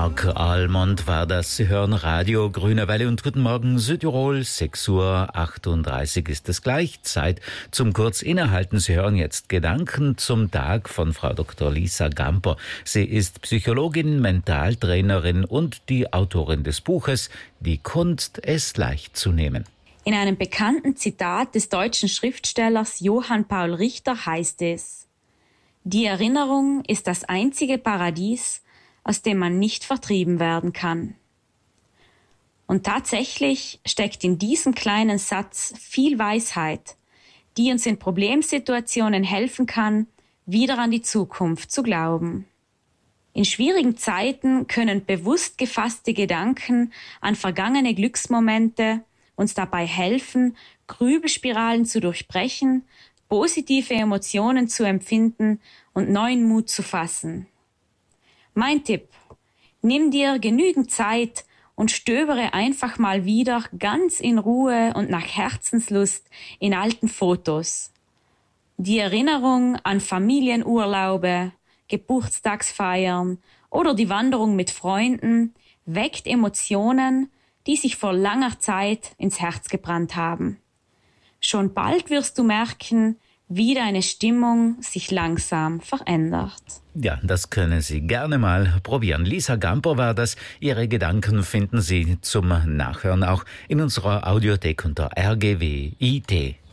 Marc Almond war das. Sie hören Radio Grüne Welle und guten Morgen Südtirol. 6:38 Uhr ist es gleich. Zeit zum kurz Innehalten. Sie hören jetzt Gedanken zum Tag von Frau Dr. Lisa Gamper. Sie ist Psychologin, Mentaltrainerin und die Autorin des Buches Die Kunst, es leicht zu nehmen. In einem bekannten Zitat des deutschen Schriftstellers Johann Paul Richter heißt es: Die Erinnerung ist das einzige Paradies, aus dem man nicht vertrieben werden kann. Und tatsächlich steckt in diesem kleinen Satz viel Weisheit, die uns in Problemsituationen helfen kann, wieder an die Zukunft zu glauben. In schwierigen Zeiten können bewusst gefasste Gedanken an vergangene Glücksmomente uns dabei helfen, Grübelspiralen zu durchbrechen, positive Emotionen zu empfinden und neuen Mut zu fassen. Mein Tipp: Nimm dir genügend Zeit und stöbere einfach mal wieder ganz in Ruhe und nach Herzenslust in alten Fotos. Die Erinnerung an Familienurlaube, Geburtstagsfeiern oder die Wanderung mit Freunden weckt Emotionen, die sich vor langer Zeit ins Herz gebrannt haben. Schon bald wirst du merken, wie deine Stimmung sich langsam verändert. Ja, das können Sie gerne mal probieren. Lisa Gamper war das. Ihre Gedanken finden Sie zum Nachhören auch in unserer Audiothek unter rgw.it.